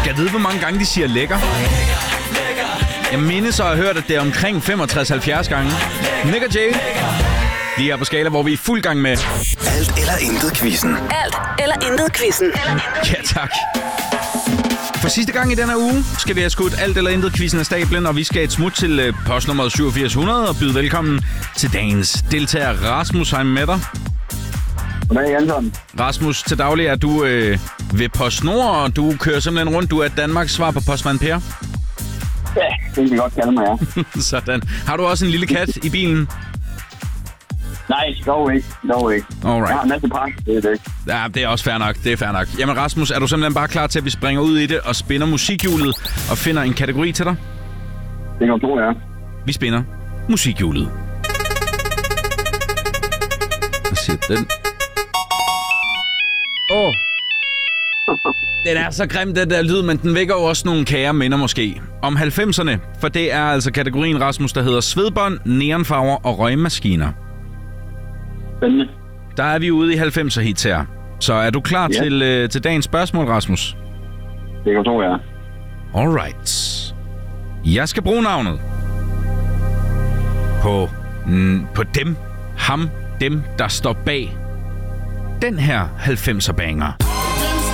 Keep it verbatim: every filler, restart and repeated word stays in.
Skal jeg vide, hvor mange gange de siger lækker? Jeg mindes at have hørt, at det er omkring femogtres til halvfjerds gange. Nick og Jay. Vi er på skala, hvor vi er i fuld gang med... Alt eller intet quizzen. Alt eller intet quizzen. Ja, tak. For sidste gang i denne uge skal vi have skudt alt eller intet quizzen af stablen, og vi skal et smut til øh, postnummeret syvogfirs hundrede og byde velkommen til dagens deltager Rasmus. Hej med dig. Goddag, Anton. Rasmus, til daglig er du øh, ved PostNord, og du kører simpelthen rundt. Du er Danmarks svar på postmand Per. Ja, det kan vi godt kalde mig, ja. Sådan. Har du også en lille kat i bilen? Nej, dog ikke. Dog ikke. Alright. Jeg har en masse pakke, det er det ikke. Ja, det er også fair nok. Det er fair nok. Jamen Rasmus, er du simpelthen bare klar til, at vi springer ud i det og spinder musikhjulet og finder en kategori til dig? Det kan du tro, ja. Vi spinder musikhjulet. Hvad siger den? Åh. Oh. Den er så grim, den der lyd, men den vækker jo også nogle kære minder måske. Om halvfemserne, for det er altså kategorien, Rasmus, der hedder svedbånd, neonfarver og røgmaskiner. Spændende. Der er vi ude i halvfemser hits her. Så er du klar Ja. til, øh, til dagens spørgsmål, Rasmus? Det kan du tro, ja. Alright. Jeg skal bruge navnet på, mm, på dem, ham, dem, der står bag den her halvfemser banger.